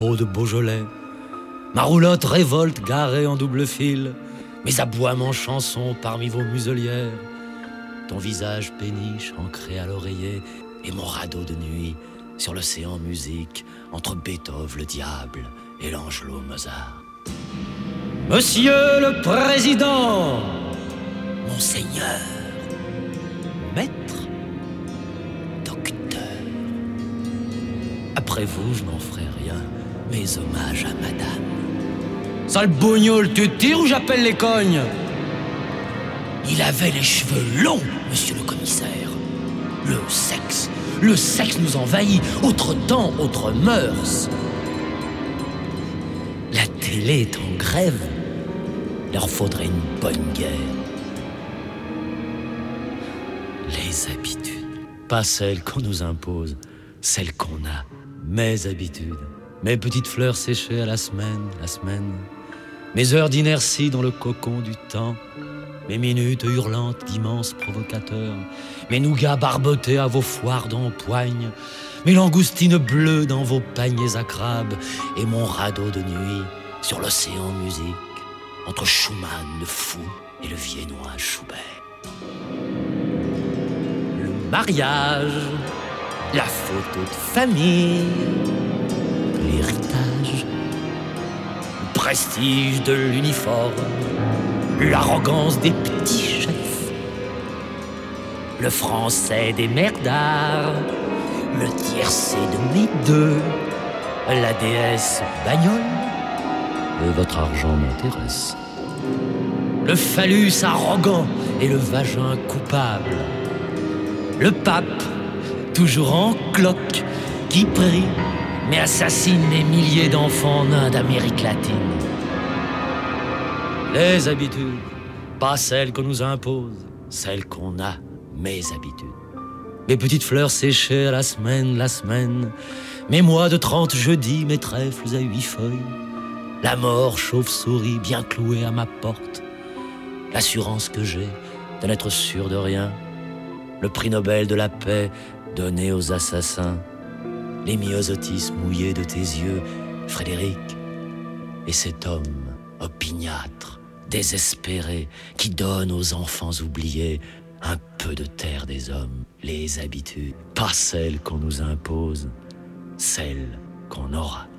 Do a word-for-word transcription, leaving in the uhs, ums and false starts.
Eau de Beaujolais, ma roulotte révolte garée en double fil, mes aboiements chansons parmi vos muselières, ton visage péniche ancré à l'oreiller et mon radeau de nuit sur l'océan musique entre Beethoven le diable et l'Angelo Mozart. Monsieur le Président, Monseigneur, Maître, Docteur, après vous je n'en ferai rien, mes hommages à Madame. Sale bougnoule, tu tires ou j'appelle les cognes? Il avait les cheveux longs, monsieur le commissaire. Le sexe, le sexe nous envahit, autre temps, autre mœurs. La télé est en grève, leur faudrait une bonne guerre. Les habitudes, pas celles qu'on nous impose, celles qu'on a, mes habitudes. Mes petites fleurs séchées à la semaine, la semaine. Mes heures d'inertie dans le cocon du temps. Mes minutes hurlantes d'immenses provocateurs. Mes nougats barbotés à vos foires d'empoigne. Mes langoustines bleues dans vos paniers à crabes. Et mon radeau de nuit sur l'océan musique. Entre Schumann le fou et le viennois Schubert. Le mariage, la photo de famille, l'héritage, le prestige de l'uniforme, l'arrogance des petits chefs, le français des merdards, le tiercé de mes deux, la déesse bagnole, et votre argent m'intéresse. Le phallus arrogant et le vagin coupable, le pape toujours en cloque qui prie mais assassine des milliers d'enfants nains d'Amérique latine. Les habitudes, pas celles qu'on nous impose, celles qu'on a, mes habitudes. Mes petites fleurs séchées à la semaine, la semaine, mes mois de trente jeudis, mes trèfles à huit feuilles, la mort chauve-souris bien clouée à ma porte, l'assurance que j'ai de n'être sûr de rien, le prix Nobel de la paix donné aux assassins, les myosotis mouillés de tes yeux, Frédéric, et cet homme opiniâtre, désespéré, qui donne aux enfants oubliés un peu de terre des hommes, les habitudes, pas celles qu'on nous impose, celles qu'on aura.